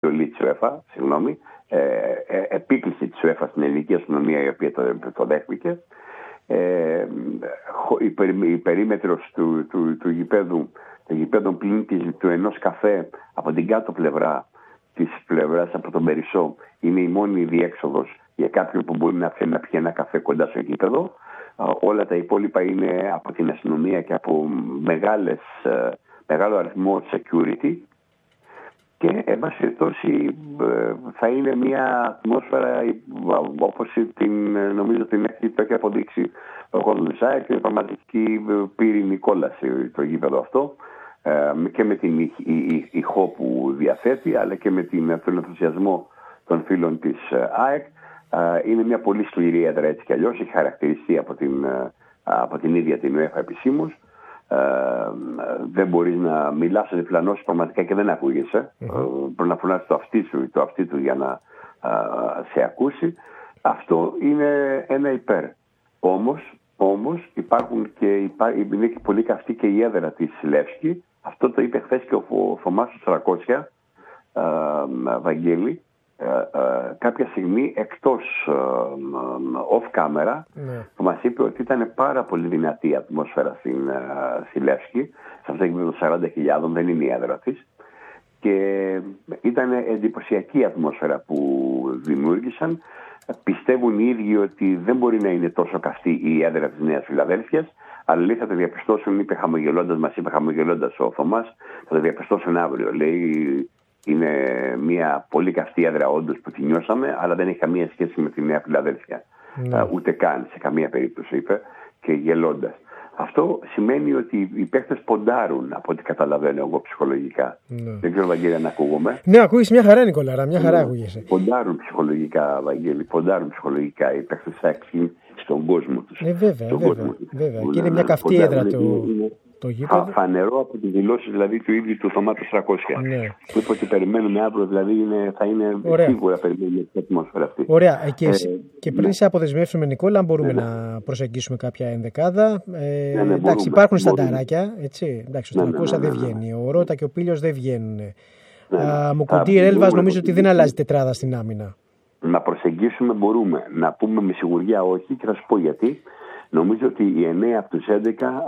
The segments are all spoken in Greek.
της UEFA, επίκληση της UEFA στην ελληνική αστυνομία, η οποία το δέχτηκε. Η περίμετρος του γηπέδου, το γηπέδο πλην του ενός καφέ από την κάτω πλευρά της πλευράς από τον Περισσό είναι η μόνη διέξοδος για κάποιον που μπορεί να θέλει να πιει ένα καφέ κοντά στο γήπεδο. Όλα τα υπόλοιπα είναι από την αστυνομία και από μεγάλο αριθμό security. Και εν πάση περιπτώσει θα είναι μια ατμόσφαιρα όπως νομίζω την έχει αποδείξει ο Κοντονισάη, και πραγματική πύρινη κόλαση το γήπεδο αυτό, και με την ηχό που διαθέτει, αλλά και με τον ενθουσιασμό των φίλων της ΑΕΚ. Είναι μια πολύ σκληρή έδρα έτσι κι αλλιώς, έχει χαρακτηριστεί από την ίδια την UEFA επισήμως. Δεν μπορείς να μιλάς σε διπλανός πραγματικά και δεν ακούγεσαι. Πρέπει να φωνάσεις το αυτί του για να σε ακούσει. Αυτό είναι ένα υπέρ. Όμως υπάρχουν είναι και πολύ καυτή και η έδρα της Λεύσκη. Αυτό το είπε χθες και ο Θωμάς Στρακότσια, Βαγγέλη, κάποια στιγμή εκτός off camera, που μας είπε ότι ήταν πάρα πολύ δυνατή η ατμόσφαιρα στη Λεύσκη. Σε αυτό το επίπεδο 40.000 δεν είναι η έδρα της, και ήταν εντυπωσιακή η ατμόσφαιρα που δημιούργησαν. Πιστεύουν οι ίδιοι ότι δεν μπορεί να είναι τόσο καυτή η έδρα της Νέας Φιλαδέλφειας, αλλά λέει θα το διαπιστώσουν, μας είπε χαμογελώντας ο Θωμάς, θα το διαπιστώσουν αύριο. Λέει είναι μια πολύ καυτή έδρα όντως που τη νιώσαμε, αλλά δεν έχει καμία σχέση με τη Νέα Φιλαδέλφεια. Ούτε καν σε καμία περίπτωση, είπε, και γελώντας. Αυτό σημαίνει ότι οι παίκτες ποντάρουν, από ό,τι καταλαβαίνω εγώ ψυχολογικά. Δεν ξέρω, Βαγγέλη, αν ακούγομαι. Ναι, ακούγεις μια χαρά, Νικολάρα, μια χαρά ακούγεσαι. Ποντάρουν ψυχολογικά, Βαγγέλη, οι παίκτες στον κόσμο τους. Βέβαια. Και είναι μια καυτή έδρα το γήπεδο. Φανερό από τις δηλώσεις δηλαδή του ίδιου του Θωμάτου 300. Ναι. Που είπε ότι περιμένουμε αύριο, δηλαδή θα είναι σίγουρα περιμένουμε την ατμόσφαιρα αυτή. Ωραία. Και πριν σε αποδεσμεύσουμε, Νικόλα, αν μπορούμε να προσεγγίσουμε κάποια ενδεκάδα. Εντάξει, υπάρχουν στανταράκια. Εντάξει, ο Στρακώσια δεν βγαίνει. Ο Ρώτα και ο Πίλιος δεν βγαίνουν. Μουκουντή, Έλβας, νομίζω ότι δεν αλλάζει τετράδα στην άμυνα. Να προσεγγίσουμε μπορούμε. Να πούμε με σιγουριά όχι, και θα σου πω γιατί. Νομίζω ότι οι 9 από τους 11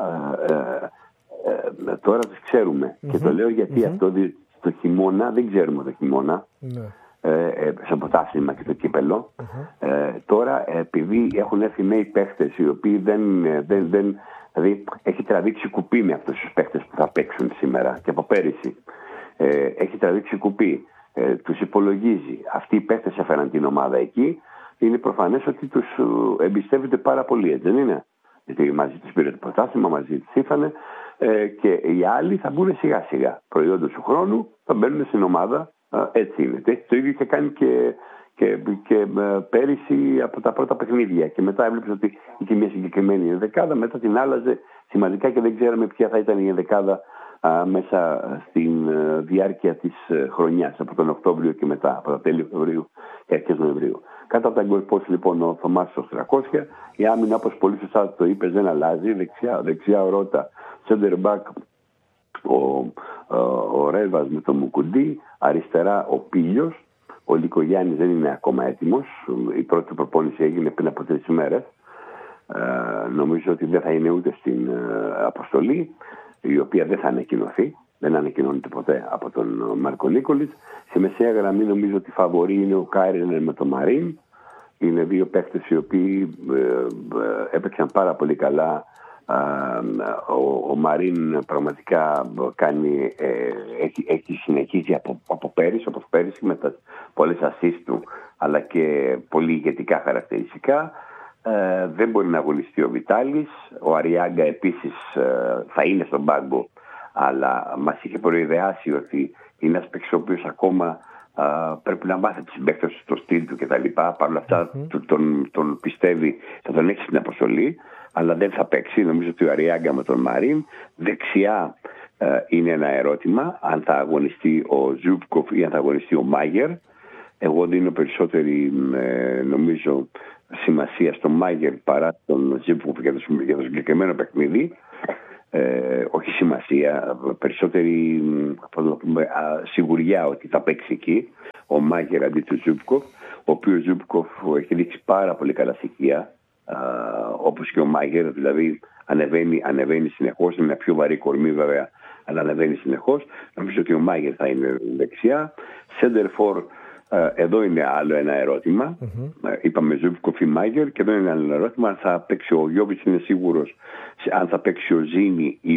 τώρα τους ξέρουμε. Και το λέω γιατί αυτό το χειμώνα, δεν ξέρουμε το χειμώνα, στο ποτάσιμα και το κύπελο. Τώρα επειδή έχουν έρθει νέοι παίχτες, οι οποίοι δηλαδή έχει τραβήξει κουπί με αυτούς τους παίχτες που θα παίξουν σήμερα και από πέρυσι. Έχει τραβήξει κουπί, τους υπολογίζει. Αυτοί οι παίχτες έφεραν την ομάδα εκεί. Είναι προφανές ότι τους εμπιστεύεται πάρα πολύ, έτσι δεν είναι? Γιατί μαζί τους πήρε το πρωτάθλημα, μαζί τους ήρθανε, και οι άλλοι θα μπουν σιγά σιγά. Προϊόντος του χρόνου θα μπαίνουν στην ομάδα, έτσι είναι. Το ίδιο είχε κάνει και πέρυσι από τα πρώτα παιχνίδια. Και μετά έβλεπε ότι είχε μια συγκεκριμένη ενδεκάδα, μετά την άλλαζε σημαντικά και δεν ξέραμε ποια θα ήταν η ενδεκάδα μέσα στην διάρκεια της χρονιάς, από τον Οκτώβριο και μετά, από τα τέλη Οκτωβρίου και αρχές Νοεμβρίου. Κάτω από τα γκολ post λοιπόν ο Θωμάς στο 300, η άμυνα, όπως πολύ σωστά το είπες, δεν αλλάζει. Δεξιά ο Ρώτα, center back ο Ρέλβας με τον Μουκουντή, αριστερά ο Πίλιος. Ο Λικογιάννης δεν είναι ακόμα έτοιμος. Η πρώτη προπόνηση έγινε πριν από 3 ημέρες. Νομίζω ότι δεν θα είναι ούτε στην αποστολή, η οποία δεν θα ανακοινωθεί. Δεν ανακοινώνεται ποτέ από τον Μάρκο Νίκολιτς. Στη μεσαία γραμμή νομίζω ότι φαβορεί είναι ο Κάιρινεν με τον Μαρίν. Είναι δύο παίκτες οι οποίοι έπαιξαν πάρα πολύ καλά. Ο Μαρίν πραγματικά έχει συνεχίσει από πέρυσι με τα πολλές ασίστ του, αλλά και πολύ ηγετικά χαρακτηριστικά. Δεν μπορεί να αγωνιστεί ο Βιτάλης. Ο Αριάγκα επίσης θα είναι στον πάγκο, αλλά μας είχε προειδεάσει ότι είναι ένας παίκτης ο οποίος ακόμα πρέπει να μάθει τις συμπαίκτες στο στυλ του κτλ. Παρ' όλα αυτά τον πιστεύει, θα τον έχει στην αποστολή, αλλά δεν θα παίξει. Νομίζω ότι ο Αριάγκα με τον Μαρίν. Δεξιά είναι ένα ερώτημα αν θα αγωνιστεί ο Ζούπκοφ ή αν θα αγωνιστεί ο Μάγερ. Εγώ δίνω περισσότερη νομίζω σημασία στον Μάγερ παρά τον Ζούπκοφ για το συγκεκριμένο παιχνίδι. όχι σημασία, περισσότερη σιγουριά ότι θα παίξει εκεί ο Μάγερ αντί του Ζούμπκοφ, ο οποίος Ζούμπκοφ έχει δείξει πάρα πολύ καλά στοιχεία, όπως και ο Μάγερ, δηλαδή ανεβαίνει συνεχώς, είναι μια πιο βαρύ κορμί βέβαια, αλλά ανεβαίνει συνεχώς. Νομίζω ότι ο Μάγερ θα είναι δεξιά. Σέντερφορ, εδώ είναι άλλο ένα ερώτημα. Είπαμε Ζούμπκοφ ή Μάγερ, και εδώ είναι άλλο ερώτημα. Αν θα παίξει ο Γιόβιτς, είναι σίγουρος. Αν θα παίξει ο Ζίνι ή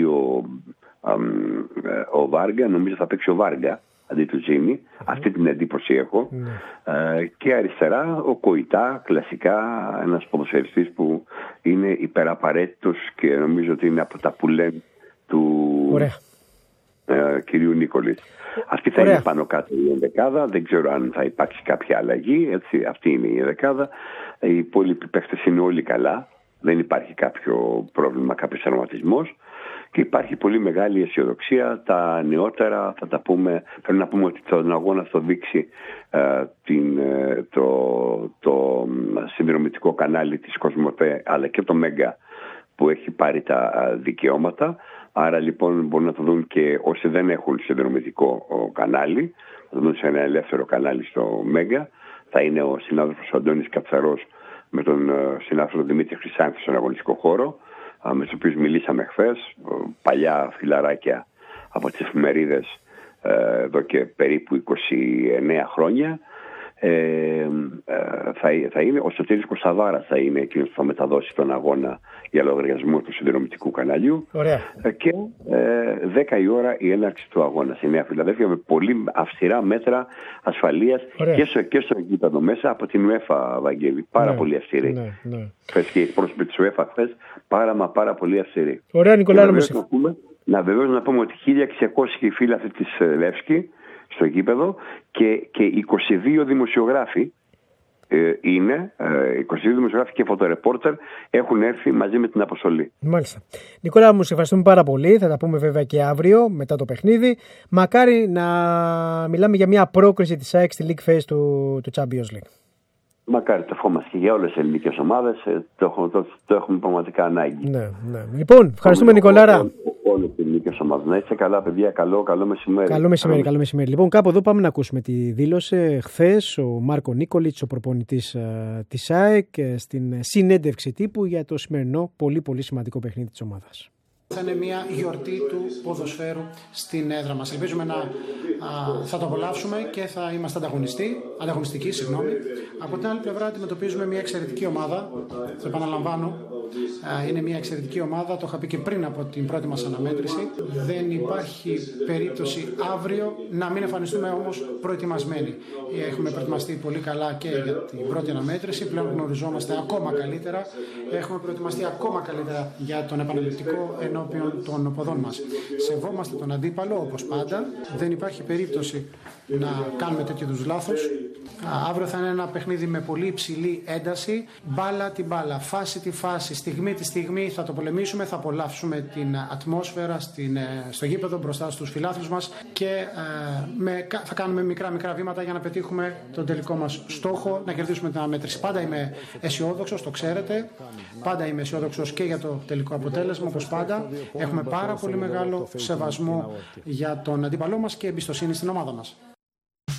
ο Βάργα, νομίζω θα παίξει ο Βάργα αντί του Ζίνι. Αυτή την εντύπωση έχω. Και αριστερά ο Κοϊτά, κλασικά ένας ποδοσφαιριστής που είναι υπεραπαραίτητος και νομίζω ότι είναι από τα που λένε του κυρίου Νίκολης. Αυτή θα είναι πάνω κάτω η ενδεκάδα. Δεν ξέρω αν θα υπάρξει κάποια αλλαγή. Έτσι, αυτή είναι η ενδεκάδα. Οι υπόλοιποι παίχτες είναι όλοι καλά. Δεν υπάρχει κάποιο πρόβλημα, κάποιος τραυματισμός. Και υπάρχει πολύ μεγάλη αισιοδοξία. Τα νεότερα θα τα πούμε. Πρέπει να πούμε ότι τον αγώνα θα δείξει το συνδρομητικό κανάλι της Κοσμοτέ, αλλά και το Μέγκα που έχει πάρει τα δικαιώματα. Άρα λοιπόν μπορούν να το δουν και όσοι δεν έχουν συνδρομητικό κανάλι, θα το δουν σε ένα ελεύθερο κανάλι στο Μέγκα. Θα είναι ο συνάδελφος Αντώνης Καψαρός με τον συνάδελφο Δημήτρη Χρυσάνθη στον αγωνιστικό χώρο, με τους οποίους μιλήσαμε χθες, παλιά φιλαράκια από τις εφημερίδες εδώ και περίπου 29 χρόνια. Θα είναι ο Σωτήρης Κωνσταντάρας, θα είναι εκείνος που θα μεταδώσει τον αγώνα για λογαριασμό του συνδρομητικού καναλιού. Και 10 η ώρα η έναρξη του αγώνα στη Νέα Φιλαδέλφια, με πολύ αυστηρά μέτρα ασφαλείας και στο γήπεδο μέσα από την UEFA, Βαγγέλη. Πάρα πολύ αυστηρή. Χθες και οι πρόσωποι της UEFA χθες πάρα πολύ αυστηρή. Ωραία, Νικολάου. Βεβαίως να πούμε ότι 1.600 φίλαθλοι της Λεύσκη στο γήπεδο και 22 δημοσιογράφοι είναι, 22 δημοσιογράφοι και φωτορεπόρτερ έχουν έρθει μαζί με την αποστολή. Μάλιστα. Νικόλα μου, σε ευχαριστούμε πάρα πολύ. Θα τα πούμε βέβαια και αύριο μετά το παιχνίδι. Μακάρι να μιλάμε για μια πρόκριση της ΑΕΚ στη League Phase του Champions League. Μακάρι, το ευχόμαστε και για όλες τις ελληνικές ομάδες. Το έχουμε πραγματικά ανάγκη. Ναι. Λοιπόν, ευχαριστούμε Νικολάρα. Όλες τις ελληνικές ομάδες. Να είστε καλά, παιδιά. Καλό μεσημέρι. Καλό μεσημέρι. Λοιπόν, κάπου εδώ πάμε να ακούσουμε τη δήλωση χθες ο Μάρκο Νίκολιτς, ο προπονητής της ΑΕΚ, στην συνέντευξη τύπου για το σημερινό πολύ σημαντικό παιχνίδι της ομάδας. Θα είναι μια γιορτή του ποδοσφαίρου στην έδρα μας. Ελπίζουμε να θα το απολαύσουμε και θα είμαστε ανταγωνιστικοί. Από την άλλη πλευρά αντιμετωπίζουμε μια εξαιρετική ομάδα. Το επαναλαμβάνω, είναι μια εξαιρετική ομάδα. Το είχα πει και πριν από την πρώτη μας αναμέτρηση. Δεν υπάρχει περίπτωση αύριο να μην εμφανιστούμε όμως προετοιμασμένοι. Έχουμε προετοιμαστεί πολύ καλά και για την πρώτη αναμέτρηση. Πλέον γνωριζόμαστε ακόμα καλύτερα. Έχουμε προετοιμαστεί ακόμα καλύτερα για τον επαναληπτικό ενώπιον των οπαδών μας. Σεβόμαστε τον αντίπαλο όπως πάντα. Δεν υπάρχει περίπτωση να κάνουμε τέτοιου είδους λάθος. Αύριο θα είναι ένα παιχνίδι με πολύ υψηλή ένταση. Μπάλα την μπάλα, φάση τη φάση, στιγμή τη στιγμή θα το πολεμήσουμε. Θα απολαύσουμε την ατμόσφαιρα στο γήπεδο μπροστά στους φιλάθλους μας και θα κάνουμε μικρά βήματα για να πετύχουμε τον τελικό μας στόχο, να κερδίσουμε την αναμέτρηση. Πάντα είμαι αισιόδοξος, το ξέρετε. Πάντα είμαι αισιόδοξος και για το τελικό αποτέλεσμα, όπως πάντα. Έχουμε πάρα πολύ μεγάλο σεβασμό για τον αντίπαλό μας και εμπιστοσύνη στην ομάδα μας.